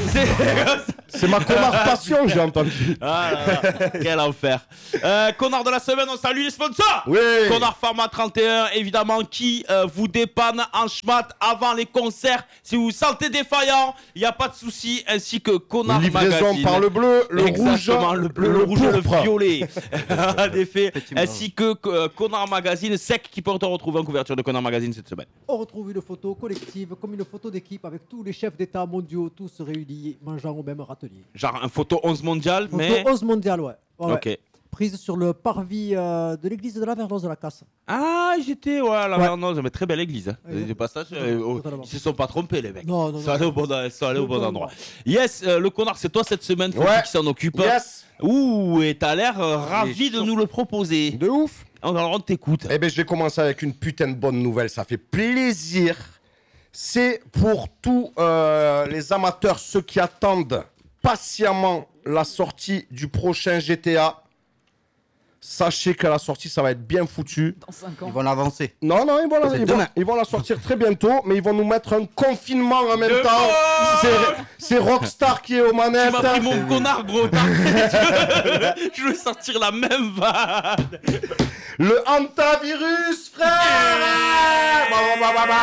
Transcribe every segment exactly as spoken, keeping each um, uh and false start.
C'est, c'est ma connard passion, j'ai entendu. Ah là là, quel enfer. Euh, connard de la semaine, on salue les sponsors. Oui. Connard Pharma trente et un, évidemment, qui euh, vous dépanne en schmat avant les concerts. Si vous vous sentez défaillant, il n'y a pas de souci. Ainsi que Connard Livraison Magazine. par le bleu, le Exactement, rouge, le bleu, le, le rouge et le pourpre. violet. En effet. Ainsi que euh, Connard Magazine, Sec, qui peut te retrouver en couverture de Connard Magazine cette semaine. On retrouve une photo collective, comme une photo d'équipe, avec tous les chefs d'État mondiaux, tous réunis, mangeant au même râtelier. Genre un photo onze mondial, Photo mais... onze mondial, ouais. Ouais, Ok. ouais. Prise sur le parvis euh, de l'église de la Vernoise de la Casse. Ah, j'étais, ouais, à la Ouais. Vernoise, mais très belle église. Hein. Ouais, Des passages, euh, oh, totalement. ils se sont pas trompés, les mecs. Non, non, Ça non. allait au bon, ça allait au bon Non, endroit. non. Yes, euh, le connard, c'est toi cette semaine, faut Ouais. qui s'en occupe. Yes. Ouh, et t'as l'air euh, ravi de nous le proposer. De ouf. Alors, on t'écoute. Eh ben, je vais commencer avec une putain de bonne nouvelle. Ça fait plaisir. C'est pour tous euh, les amateurs, ceux qui attendent patiemment la sortie du prochain G T A. Sachez que la sortie, ça va être bien foutu. Dans cinq ans. Ils vont l'avancer. Non, non, ils vont, la, C'est ils, vont, demain. ils vont la sortir très bientôt, mais ils vont nous mettre un confinement en même De temps. mort. C'est, c'est Rockstar qui est aux Tu manettes. m'as pris mon connard, gros. t'arrêtes. Je vais sortir la même vanne. Le hantavirus, frère. Bah, bah, bah, bah,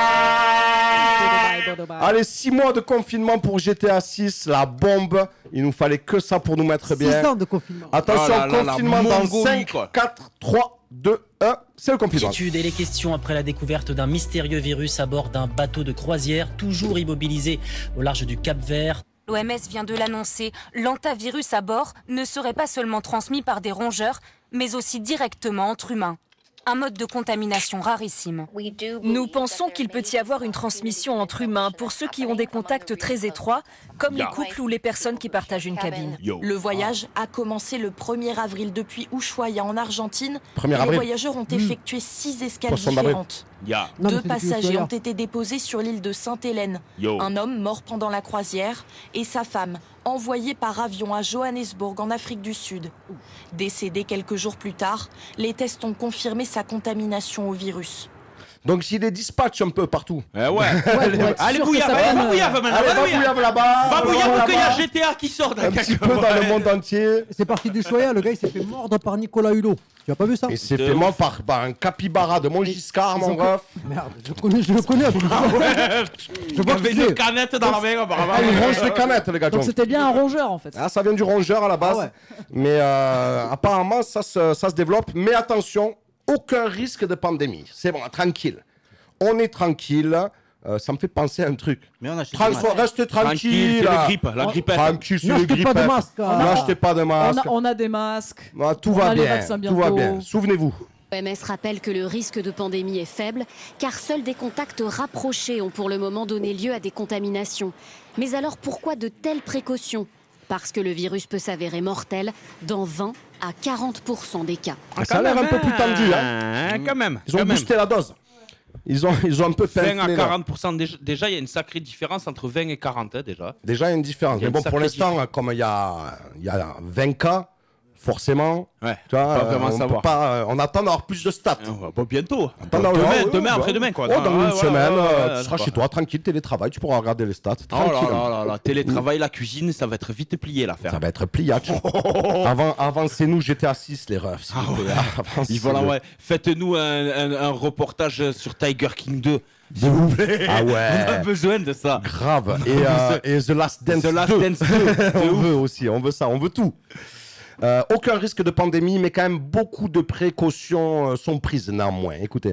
bah. Allez, six mois de confinement pour G T A six, la bombe. Il nous fallait que ça pour nous mettre bien. six ans de confinement. Attention, Oh là là, la confinement dans Mongolie, cinq, quoi. quatre, trois, deux, un. C'est le confinement. Inquiétude et les questions après la découverte d'un mystérieux virus à bord d'un bateau de croisière, toujours immobilisé au large du Cap-Vert. L'O M S vient de l'annoncer, l'hantavirus à bord ne serait pas seulement transmis par des rongeurs, mais aussi directement entre humains. Un mode de contamination rarissime. Nous pensons qu'il peut y avoir une transmission entre humains pour ceux qui ont des contacts très étroits, comme les couples ou les personnes qui partagent une cabine. Yo. Le voyage a commencé le premier avril depuis Ushuaia en Argentine. premier Les avril. voyageurs ont effectué six escales Poisson d'avril. différentes. Ya. Non, mais Deux c'est depuis passagers Ushuaia. ont été déposés sur l'île de Sainte-Hélène. Yo. Un homme mort pendant la croisière et sa femme, envoyée par avion à Johannesburg en Afrique du Sud. Décédé quelques jours plus tard, les tests ont confirmé sa contamination au virus. Donc, j'ai des dispatchs un peu partout. Eh ouais. Ouais, pour être Allez, sûr que bouillave, ça allez, prenne, va euh, bouillave maintenant. Allez, Va va bouillave. bouillave là-bas. Va bouillave là-bas. parce qu'il y a G T A qui sort dans Un petit peu dans le monde entier. C'est parti du Choya, le gars il s'est fait mordre par Nicolas Hulot. Tu as pas vu ça? Il s'est De fait ouf. mort par, par un capybara de Montgiscard, Ils ont mon que- ref. Merde, je, connais, je le connais. donc- Je Il y vois avait qui une c'est. canette dans la main, apparemment. Ah, il ronge les canettes, les gars. Donc John. c'était bien un rongeur en fait. Ah, ça vient du rongeur à la base. Ah ouais. Mais euh, apparemment, ça se, ça se développe. Mais attention, aucun risque de pandémie. C'est bon, tranquille. On est tranquille. Euh, ça me fait penser à un truc. Mais on achète Tran- des masques. Restez Tranquille, tranquille. c'est là. le grippe, la grippette. Tranquille, c'est le N'achetez grippe. pas de masque. hein. N'achetez pas de On masque. a, on a des masques. Ah, tout on va a les bien. vaccins Tout va bientôt. bien. Souvenez-vous. L'O M S rappelle que le risque de pandémie est faible, car seuls des contacts rapprochés ont pour le moment donné lieu à des contaminations. Mais alors pourquoi de telles précautions? Parce que le virus peut s'avérer mortel dans vingt à quarante pour cent des cas. Ah, ça a l'air un peu plus tendu. Hein. Hein, Quand même. Ils ont quand même. boosté la dose. Ils ont, ils ont un peu vingt pincelé, à là. quarante pour cent. Déjà, déjà, il y a une sacrée différence entre vingt et quarante, hein, déjà. Déjà, il y a une différence. Il y a Mais bon, une pour sacrée l'instant, comme il y a, il y a vingt cas, forcément, Ouais, tu vois, pas euh, vraiment on, peut savoir. pas, euh, on attend d'avoir plus de stats. On va pas bientôt. Attends, demain, non, ouais, demain, ouais, après-demain, quoi. Oh, dans Ouais, une ouais, semaine, ouais, euh, ouais, tu seras ouais. chez toi, tranquille, télétravail, tu pourras regarder les stats. Oh là Tranquille. là là là, télétravail, la cuisine, ça va être vite plié l'affaire. Ça va être pliac. Avant, avancez-nous G T A six, les refs. s'il vous plaît. Avancez-le. Il voilà, ouais. Faites-nous un, un, un reportage sur Tiger King deux. S'il vous plaît. Ah On a ouais. besoin de ça. Grave. Et, euh, et The Last Dance The Last deux. Dance deux. De On ouf. veut aussi, on veut ça, on veut tout. Euh, aucun risque de pandémie, mais quand même beaucoup de précautions euh, sont prises néanmoins. Écoutez.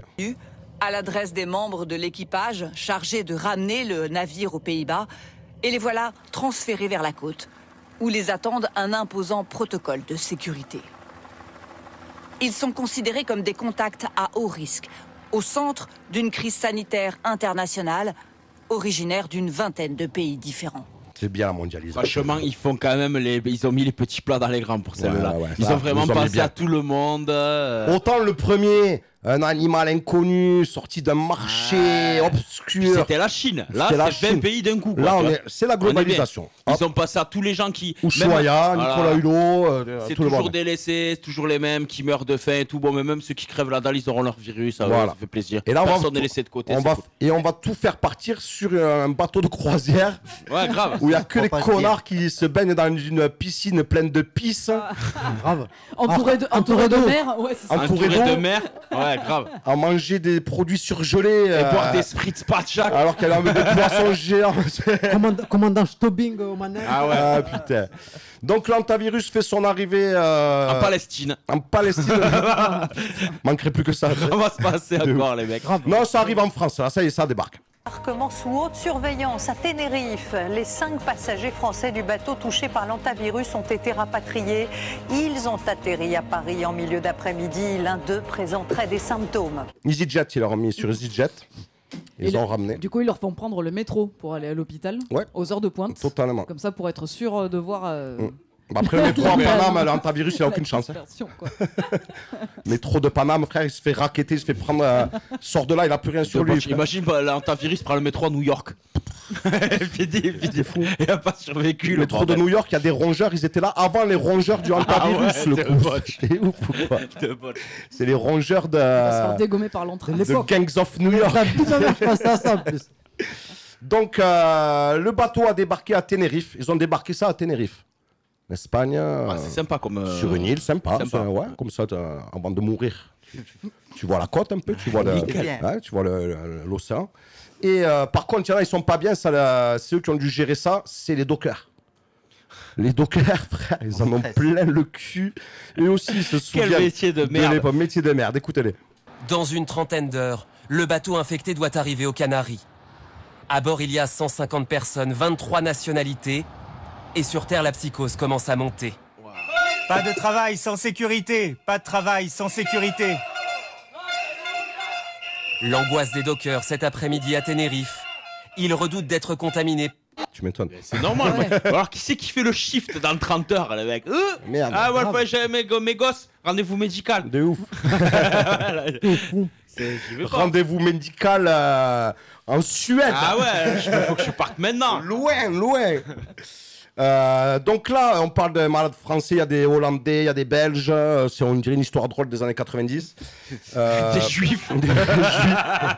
À l'adresse des membres de l'équipage chargés de ramener le navire aux Pays-Bas, et les voilà transférés vers la côte, où les attendent un imposant protocole de sécurité. Ils sont considérés comme des contacts à haut risque, au centre d'une crise sanitaire internationale, originaire d'une vingtaine de pays différents. C'est bien la mondialisation. Franchement, ils font quand même les. Ils ont mis les petits plats dans les grands pour celle-là. Ouais, ouais, ils ça, ont vraiment ils ont mis pensé bien. à tout le monde. euh. Autant le premier, un animal inconnu, sorti d'un marché Ah. obscur. C'était la Chine. Là, C'était la c'est vingt Chine. pays d'un coup. quoi, Là, tu on vois. est, c'est la On est bien. globalisation. Ils ont passé à tous les gens qui. Ushuaïa, même- Nicolas voilà. Hulot, euh, C'est tout le toujours monde. délaissé, c'est toujours les mêmes qui meurent de faim et tout. Bon, mais même ceux qui crèvent la dalle, ils auront leur virus. Ça, Voilà. ça fait plaisir. Et là, on va, Personne n'est laissé de côté. on c'est va, cool. et on va tout faire partir sur un bateau de croisière Ouais, grave. où il n'y a que Faut les pas se connards qui se baignent dans une piscine pleine de pisse, Grave. Entouré de, entouré de d'eau. mer. Ouais, c'est ça. entourés Entouré d'eau, de mer. Ouais, grave. à manger des produits surgelés. Et euh, boire des spritz patchak. alors qu'elle a des poissons géants. Command- commandant Stobbing aux manettes. Ah ouais. Ah putain. Donc l'antivirus fait son arrivée euh, En Palestine. en Palestine. Manquerait plus que ça. On va se passer De encore, les mecs. Non, ça arrive en France. Là, ça y est, ça débarque. Embarquement sous haute surveillance à Tenerife. Les cinq passagers français du bateau touché par l'antavirus ont été rapatriés. Ils ont atterri à Paris en milieu d'après-midi. L'un d'eux présenterait des symptômes. EasyJet, ils l'ont mis sur EasyJet. Ils Et le- ont ramené. Du coup, ils leur font prendre le métro pour aller à l'hôpital Ouais. aux heures de pointe. Totalement. Comme ça, pour être sûr euh, de voir. euh, Mm. Bah, après, le métro à Paname, l'antivirus, il n'a aucune chance. Hein. dispersion, quoi. Métro de Paname, frère, il se fait racketter, il se fait prendre. euh, sort de là, il n'a plus rien sur lui. frère. Imagine, bah, l'antivirus prend le métro à New York. Et puis, il- puis, il- fou. il n'a pas survécu. Le le métro de bordel. New York, il y a des rongeurs, ils étaient là avant les rongeurs du antivirus. Ah ouais, le de coup. botch. C'est ouf ou quoi De bol. C'est les rongeurs de, Il va se faire dégommer par l'entraîne. De de l'époque. Gangs of New York. La vie de ma mère, je pensais à ça en plus. Donc, euh, le bateau a débarqué à Tenerife. Ils ont débarqué ça à Tenerife. Espagne, euh, Ah, c'est sympa comme. euh, sur une île, sympa. sympa. ça, ouais, comme ça, t'as- avant de mourir. Tu vois la côte un peu, tu vois le- Nickel. ouais, tu vois le- le- l'océan. Et euh, par contre, il y en a, ils sont pas bien. Ça, la- c'est eux qui ont dû gérer ça. C'est les dockers. Les dockers, frère, ils en ont plein le cul. Eux aussi, ils se Quel souviennent métier de merde. l'époque. Métier de merde. Écoutez-les. Dans une trentaine d'heures, le bateau infecté doit arriver aux Canaries. À bord, il y a cent cinquante personnes, vingt-trois nationalités. Et sur Terre, la psychose commence à monter. Pas de travail sans sécurité, pas de travail sans sécurité. L'angoisse des dockers cet après-midi à Tenerife. Ils redoutent d'être contaminés. Tu m'étonnes. C'est normal. moi. Alors, qui c'est qui fait le shift dans trente heures, le mec euh Merde. Ah, ouais, Grave. ouais, j'ai mes, go- mes gosses. Rendez-vous médical. De ouf. T'es fou. C'est- j'y vais pas. Rendez-vous médical euh, en Suède. Ah ouais, il faut que je parte maintenant. Loin, loin. Euh, donc là, on parle de malades français, il y a des Hollandais, il y a des Belges. euh, C'est, on dirait une histoire drôle des années quatre-vingt-dix. Euh, Des juifs. des juifs.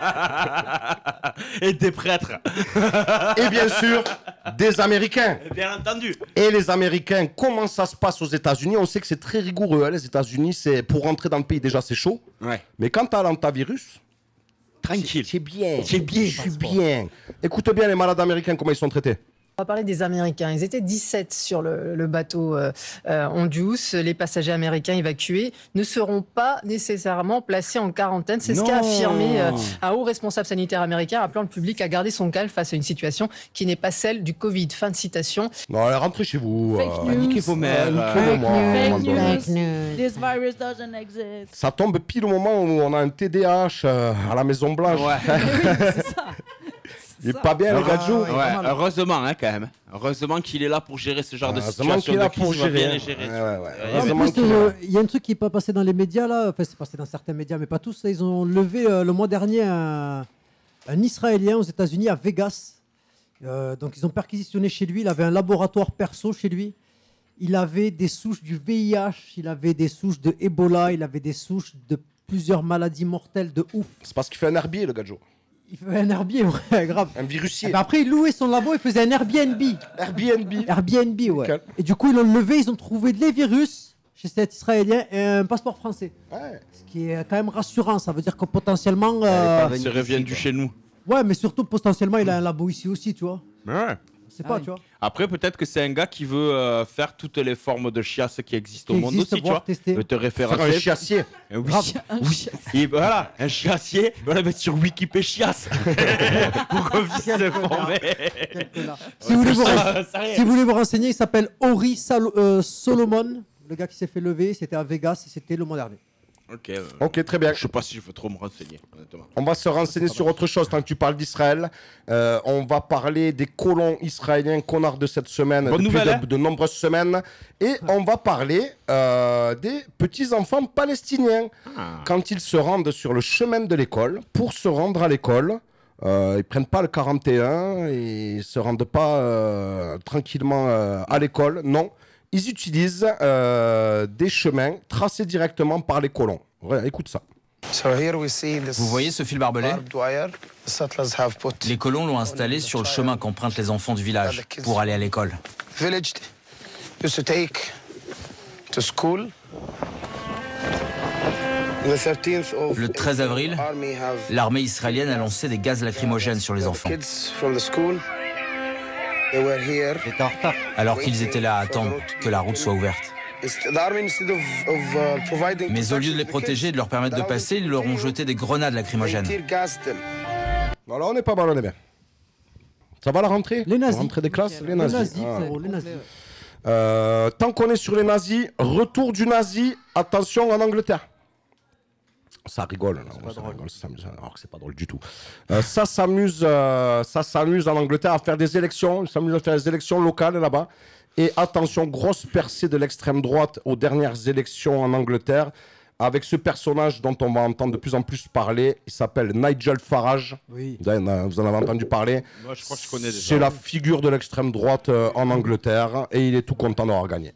Et des prêtres. Et bien sûr, des Américains. Bien entendu. Et les Américains, comment ça se passe aux États-Unis? On sait que c'est très rigoureux. Hein, les États-Unis, c'est pour rentrer dans le pays, déjà, c'est chaud. Ouais. Mais quand t'as l'antivirus, Tranquille. c'est bien. C'est bien. Je suis bien. Écoute bien les malades américains, comment ils sont traités. On va parler des Américains. Ils étaient dix-sept sur le, le bateau euh, euh, Hondius. Les passagers américains évacués ne seront pas nécessairement placés en quarantaine. C'est ce qu'a Non. affirmé euh, un haut responsable sanitaire américain, appelant le public à garder son calme face à une situation qui n'est pas celle du Covid. Fin de citation. Non, allez, rentrez chez vous. Fake euh, news. Niquez vos mères. niquez euh, vos morts, Fake vraiment. news. Fake news. This virus doesn't exist. Ça tombe pile au moment où on a un T D A H euh, à la Maison Blanche. Ouais. C'est ça. Il est pas bien, le Ah, gadjo. ouais. Ouais, heureusement, hein, quand même. Heureusement qu'il est là pour gérer ce genre de Heureusement situation. qu'il est là de crise, pour il va bien gérer. les gérer. Ouais, ouais, ouais. Ouais, En Heureusement plus, qu'il est là. euh, il y a un truc qui n'est pas passé dans les médias là, enfin c'est passé dans certains médias, mais pas tous. Ils ont levé euh, le mois dernier un, un Israélien aux États-Unis à Vegas. Euh, donc ils ont perquisitionné chez lui. Il avait un laboratoire perso chez lui. Il avait des souches du V I H, il avait des souches de Ebola, il avait des souches de plusieurs maladies mortelles de ouf. C'est parce qu'il fait un herbier, le gadjo. Il fait un Airbnb, ouais, grave. Un virusier. Et ben après, il louait son labo, il faisait un Airbnb. Airbnb. Airbnb, ouais. Nickel. Et du coup, ils l'ont levé, ils ont trouvé des virus chez cet Israélien et un passeport français. Ouais. Ce qui est quand même rassurant, ça veut dire que potentiellement... Elle est euh, pas venue Se reviennent ici, du quoi. chez nous. Ouais, mais surtout potentiellement, il a un labo ici aussi, tu vois. Ouais. Je sais Ah pas, oui. tu vois. Après, peut-être que c'est un gars qui veut euh, faire toutes les formes de chiasse qui existent Qui au monde existe, aussi, tu voir, vois. tester. De te Faire un référencer. chiassier. Euh, Oui, Grave. oui. Et voilà, un chiassier, on va le mettre sur Wikipédia chiasse. Pour qu'on puisse se former. Quel connard. Si vous voulez vous, Ça, ça y est. si vous voulez vous renseigner, il s'appelle Ori Salo- euh, Solomon. Le gars qui s'est fait lever, c'était à Vegas et c'était le mois dernier. Ok. euh, Ok, très bien. Je sais pas si je veux trop me renseigner, honnêtement. On va se renseigner sur autre chose tant que tu parles d'Israël. Euh, on va parler des colons israéliens connards de cette semaine, Bonne depuis nouvelle, de, hein. de nombreuses semaines. Et on va parler euh, des petits-enfants palestiniens. Ah. Quand ils se rendent sur le chemin de l'école, pour se rendre à l'école, euh, ils prennent pas le quarante et un, ils se rendent pas euh, tranquillement euh, à l'école, non. Ils utilisent euh, des chemins tracés directement par les colons. Ouais, écoute ça. Vous voyez ce fil barbelé? Les colons l'ont installé sur le chemin qu'empruntent les enfants du village pour aller à l'école. Le treize avril, l'armée israélienne a lancé des gaz lacrymogènes sur les enfants. Alors qu'ils étaient là à attendre que la route soit ouverte. Mais au lieu de les protéger et de leur permettre de passer, ils leur ont jeté des grenades lacrymogènes. Voilà, on n'est pas mal, on est bien. Ça va la rentrée? Les nazis. La rentrée des classes? Les Les nazis. nazis, Ah. frérot, les nazis. Euh, tant qu'on est sur les nazis, retour du nazi, attention en Angleterre. Ça rigole, là, ça rigole, ça s'amuse, alors que c'est pas drôle du tout. Euh, ça s'amuse, euh, ça s'amuse en Angleterre à faire des élections, ils s'amusent à faire des élections locales là-bas. Et attention, grosse percée de l'extrême droite aux dernières élections en Angleterre, avec ce personnage dont on va entendre de plus en plus parler. Il s'appelle Nigel Farage. Oui. Vous en avez- vous en avez entendu parler. Moi, je crois que je connais déjà. C'est la figure de l'extrême droite euh, en Angleterre et il est tout content d'avoir gagné.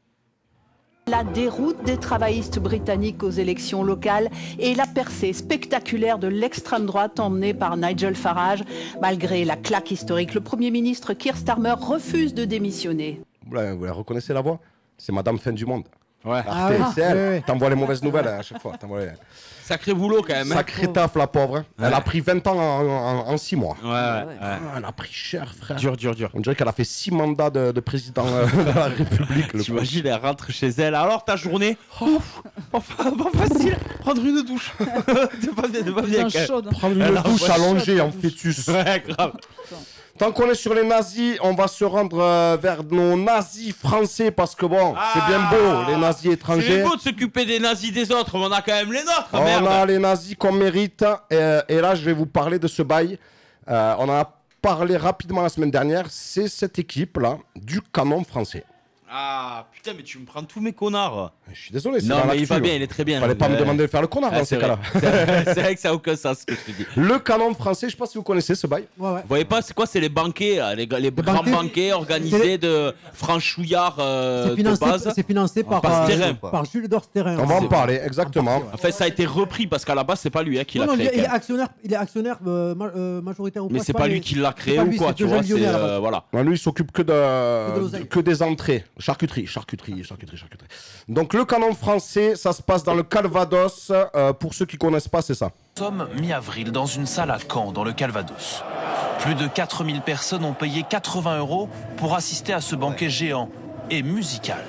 La déroute des travaillistes britanniques aux élections locales et la percée spectaculaire de l'extrême droite emmenée par Nigel Farage. Malgré la claque historique, le Premier ministre Keir Starmer refuse de démissionner. Vous la, vous la reconnaissez la voix? C'est Madame Fin du Monde. Ouais. Arte, Ah ouais. c'est elle. Ouais, ouais. T'envoies les mauvaises nouvelles à chaque fois. T'envoies les- Sacré boulot quand même. hein. Sacré taf, la pauvre. hein. Elle Ouais. a pris vingt ans en six mois. Ouais, ouais, ouais. Ah, elle a pris cher, frère. Dur, dur, dur. On dirait qu'elle a fait six mandats de, de président euh, de la République. le pauvre. T'imagines, elle rentre chez elle. Alors, ta journée? Oh, enfin, pas facile. Prendre une douche. C'est pas bien, c'est pas bien. Putain, chaude. Prendre une Elle douche envoie allongée chaude, en fœtus. Ouais, grave. Tant qu'on est sur les nazis, on va se rendre euh, vers nos nazis français parce que bon, c'est bien beau, les nazis C'est étrangers. beau de s'occuper des nazis des autres, mais on a quand même les nôtres, On merde. a les nazis qu'on mérite. Et, et là, je vais vous parler de ce bail. Euh, on en a parlé rapidement la semaine dernière. C'est cette équipe-là du canon français. Ah, putain, mais tu me prends tous mes connards. Je suis désolé, c'est Non, dans mais il l'actu, va là. bien, il est très bien. Fallait pas me Ouais. demander de faire le connard Ah, dans c'est ces cas-là. vrai. C'est vrai, c'est vrai que ça n'a aucun sens ce que je te dis. Le canon français, je sais pas si vous connaissez ce bail. Ouais, ouais. Vous voyez pas, c'est quoi? C'est les banquets, là, les, les grands banquets, banquets organisés de franchouillards euh, C'est de financé, base. c'est financé par, Par euh, Sterren. par Jules Edouard Sterren. On va en C'est- parler, exactement. En fait, ça a été repris parce qu'à la base, c'est pas lui hein, qui Non, l'a non, il, créé. est, il est quand même. actionnaire, il est actionnaire euh, ma- euh, majoritaire ou Mais pas, c'est pas lui qui l'a créé ou quoi, tu vois. C'est euh, voilà. Ouais, lui, il s'occupe que, Que de de, l'oseille. que des entrées. Charcuterie, charcuterie, charcuterie, charcuterie. Donc, le canon français, ça se passe dans le Calvados. Euh, pour ceux qui connaissent pas, c'est ça. Nous sommes mi-avril dans une salle à Caen, dans le Calvados. Plus de quatre mille personnes ont payé quatre-vingts euros pour assister à ce banquet géant et musical.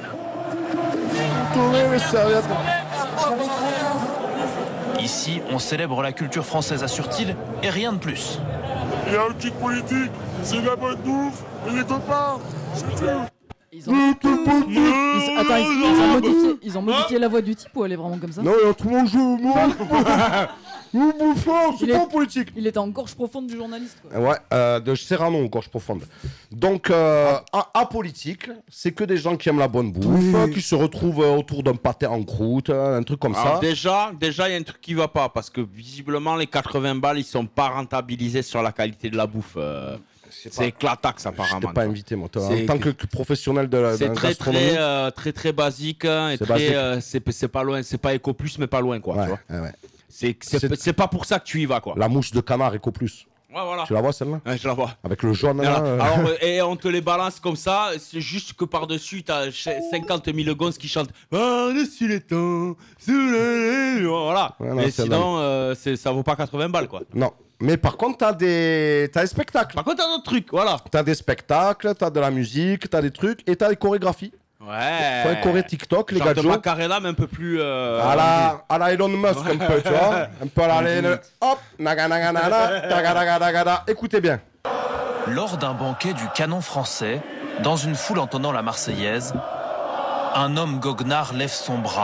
Ici, on célèbre la culture française, assure-t-il, et rien de plus. Il y a une petite politique, c'est de la bonne bouffe et des copains, c'est tout. Ils ont... Ils- Attends, ils, ils ont modifié, ils ont modifié la voix du type ou elle est vraiment comme ça? Non, il y a tout mon jeu, moi. Nous bouffons, c'est Il pas est- en politique. Il était en gorge profonde du journaliste. Quoi. Ouais, euh, de Serrano, gorge profonde. Donc, euh, à, apolitique, c'est que des gens qui aiment la bonne bouffe, qui se retrouvent euh, autour d'un pâté en croûte, un truc comme Alors ça. déjà, déjà, il y a un truc qui va pas parce que visiblement les quatre-vingts balles, ils sont pas rentabilisés sur la qualité de la bouffe. euh, C'est éclatax apparemment. Je t'ai pas invité, moi. toi. En C'est- tant que que professionnel de la de C'est la très gastronomie. très, euh, très très basique hein, et C'est très basique. euh, c'est c'est pas loin, c'est pas Eco Plus mais pas loin quoi. tu vois. Ouais, ouais. C'est c'est C'est- c'est pas pour ça que tu y vas quoi. La mouche de canard Eco Plus. Ouais, voilà. Tu la vois celle-là? Ouais, je la vois. Avec le jaune Voilà. là. euh. Alors, euh, et on te les balance comme ça, c'est juste que par-dessus, t'as ch- cinquante mille gonzes qui chantent Par-dessus les temps, sous les... Voilà. Ouais, non, Mais c'est sinon, euh, c'est- ça vaut pas quatre-vingts balles, quoi. Non. Mais par contre, t'as des... t'as des spectacles. Par contre, t'as d'autres trucs, voilà. T'as des spectacles, t'as de la musique, t'as des trucs et t'as des chorégraphies. Ouais. Faut un choré TikTok, les Genre gars. de Macarena, mais un peu plus... euh, À la, à la Elon Musk, un peu, tu vois. Un peu à la Elon- Hop, naga naga nana, taga naga naga naga. Écoutez bien. Lors d'un banquet du canon français, dans une foule entonnant la Marseillaise, un homme goguenard lève son bras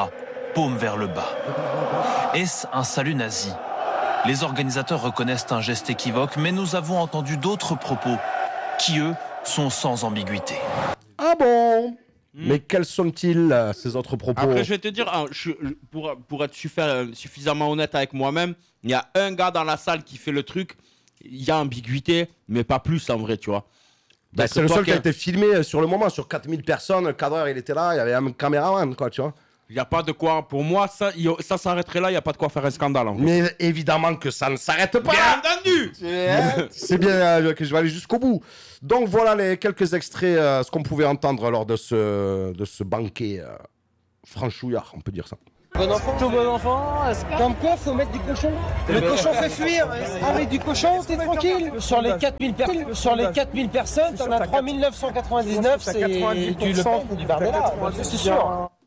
paume vers le bas. Est-ce un salut nazi? Les organisateurs reconnaissent un geste équivoque, mais nous avons entendu d'autres propos qui, eux, sont sans ambiguïté. Ah bon? Mais quels sont-ils, euh, ces autres propos? Après, je vais te dire, hein, je- pour, pour être suffa- suffisamment honnête avec moi-même, il y a un gars dans la salle qui fait le truc, il y a ambiguïté, mais pas plus en vrai, tu vois. Bah, Donc, c'est le toi seul qui a qui- été filmé sur le moment, sur quatre mille personnes, le cadreur il était là, il y avait un caméraman, quoi, tu vois. Il n'y a pas de quoi, pour moi, ça, il y a- ça s'arrêterait là, il n'y a pas de quoi faire un scandale. En fait. Mais évidemment que ça ne s'arrête pas. Bien entendu. C'est c'est bien euh, que je vais aller jusqu'au bout. Donc voilà les quelques extraits, euh, ce qu'on pouvait entendre lors de ce, de ce banquet euh, franchouillard, on peut dire ça. Bon enfant, tout bon enfant. Comme quoi, faut mettre du cochon. Le cochon fait fuir. Avec du cochon, t'es tranquille. Sur les quatre mille personnes, sur les quatre mille personnes, t'en as trois mille neuf cent quatre-vingt-dix-neuf, c'est du Le Pen, du Bardella. C'est sûr.